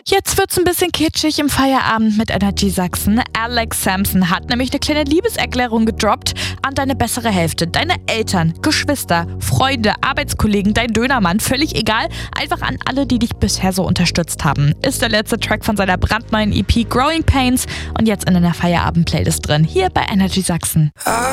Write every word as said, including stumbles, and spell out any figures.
Jetzt wird's ein bisschen kitschig im Feierabend mit Energy Sachsen. Alex Sampson hat nämlich eine kleine Liebeserklärung gedroppt an deine bessere Hälfte. Deine Eltern, Geschwister, Freunde, Arbeitskollegen, dein Dönermann, völlig egal. Einfach an alle, die dich bisher so unterstützt haben. Ist der letzte Track von seiner brandneuen E P Growing Pains und jetzt in einer Feierabend-Playlist drin. Hier bei Energy Sachsen.